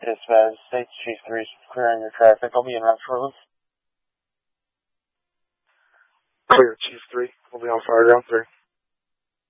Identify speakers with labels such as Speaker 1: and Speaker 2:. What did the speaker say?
Speaker 1: Dispatch, States Chief 3 is clearing your traffic. I'll be in route shortly.
Speaker 2: Clear, Chief 3. We'll be on fire ground 3.